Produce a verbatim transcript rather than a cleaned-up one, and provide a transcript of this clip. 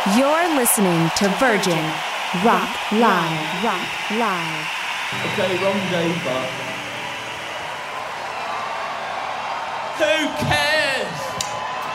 You're listening to Virgin Rock Live. Rock Live. Okay, wrong day, but who cares?